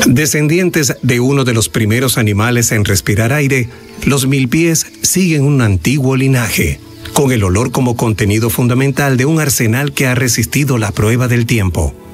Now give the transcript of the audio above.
Descendientes de uno de los primeros animales en respirar aire, los milpies siguen un antiguo linaje, con el olor como contenido fundamental de un arsenal que ha resistido la prueba del tiempo.